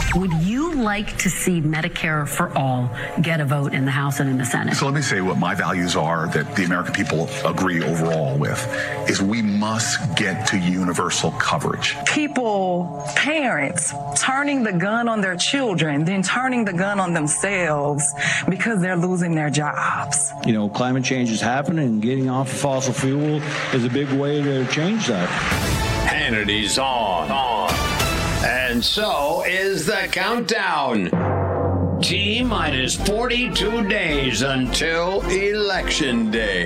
Would you like to see Medicare for all get a vote in the House and in the Senate? So let me say what my values are that the American people agree overall with is we must get to universal coverage. People, parents, turning the gun on their children, then turning the gun on themselves because they're losing their jobs. You know, climate change is happening, and getting off of fossil fuel is a big way to change that. Hannity's on. And so is the countdown. T-minus 42 days until Election Day.